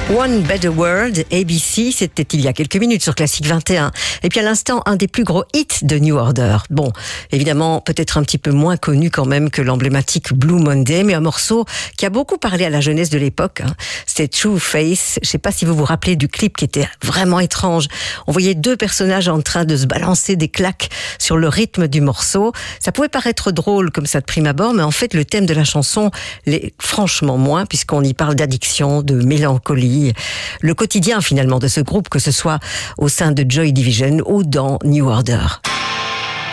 One Better World, ABC, c'était il y a quelques minutes sur Classique 21. Et puis à l'instant, un des plus gros hits de New Order. Bon, évidemment, peut-être un petit peu moins connu quand même que l'emblématique Blue Monday, mais un morceau qui a beaucoup parlé à la jeunesse de l'époque. C'était True Face. Je sais pas si vous vous rappelez du clip qui était vraiment étrange. On voyait deux personnages en train de se balancer des claques sur le rythme du morceau. Ça pouvait paraître drôle comme ça de prime abord, mais en fait, le thème de la chanson l'est franchement moins, puisqu'on y parle d'addiction, de mélancolie, le quotidien finalement de ce groupe, que ce soit au sein de Joy Division ou dans New Order.